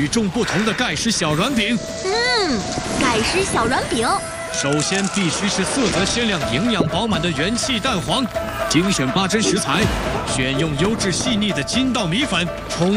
与众不同的盖世小软饼。 盖世小软饼。 首先必须是色泽鲜亮、营养饱满的元气蛋黄，精选8珍食材，选用优质细腻的筋道米粉，充